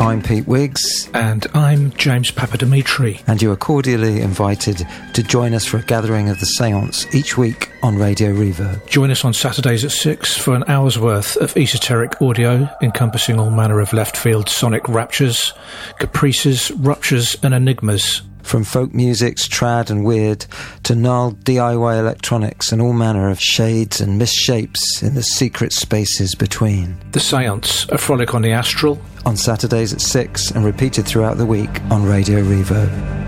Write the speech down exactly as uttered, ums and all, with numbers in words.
I'm Pete Wiggs. And I'm James Papadimitri. And you are cordially invited to join us for a gathering of the seance each week on Radio Reverb. Join us on Saturdays at six for an hour's worth of esoteric audio encompassing all manner of left-field sonic raptures, caprices, ruptures and enigmas. From folk music's trad and weird to gnarled D I Y electronics and all manner of shades and misshapes in the secret spaces between. The Seance, a frolic on the astral. On Saturdays at six and repeated throughout the week on Radio Reverb.